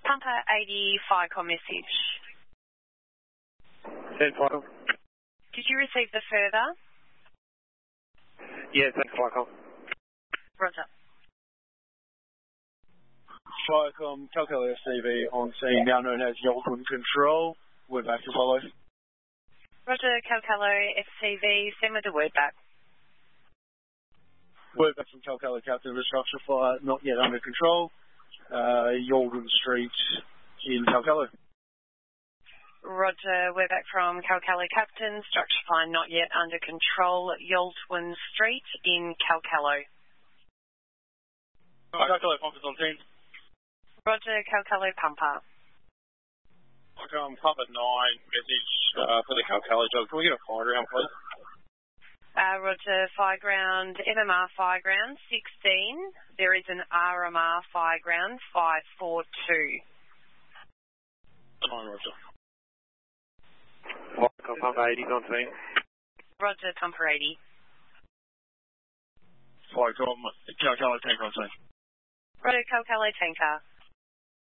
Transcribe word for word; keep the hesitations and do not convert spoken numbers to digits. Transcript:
Pumper eighty, FICOM message. Send FICOM. Did you receive the further? Yeah, thanks FICOM. Roger. FICOM, Calcala S C V on scene, now known as Yolton Control. Word back to follow. Roger, Calcalo S C V, send me the word back. Word back from Calcala Captain of the structure fire, not yet under control. Uh, Yolton Street in Calcalo. Roger, we're back from Calcalo Captain, structure fire not yet under control, Yoltwin Street in Calcalo. Calcalo Pumper's on scene. Roger, Calcalo Pumper. FICOM Pumper nine, message uh, for the Calcalo job. Can we get a fire ground, please? Uh, Roger, fire ground, M M R fire ground sixteen. There is an R M R fire ground five four two. Fine, Roger. FICOM Pumper eighty on scene. Roger, Pumper eighty. FICOM Calcalo tanker on scene. Roger, Calcalo tanker.